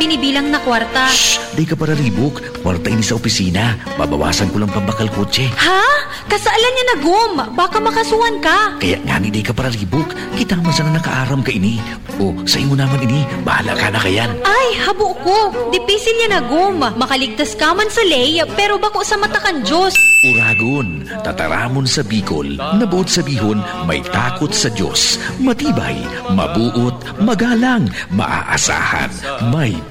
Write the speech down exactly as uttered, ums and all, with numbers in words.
binibilang na kwarta. Shh! Di ka para ribok. Kwarta ini sa opisina. Babawasan ko lang pambakal kotse. Ha? Kasaalan niya na gum. Baka makasuhan ka. Kaya nga ni di ka para ribok. Kita naman sana nakaaram ka ini. O, sa imo naman ini, bahala ka na kayan. Ay, habo ko. Dipisil niya na gum. Makaligtas ka man sa lay, pero bako sa mata kan Diyos. Uragon, tataramon sa Bicol, nabuot sa bihon, may takot sa Diyos. Matibay, mabuot, magalang, maaasahan, may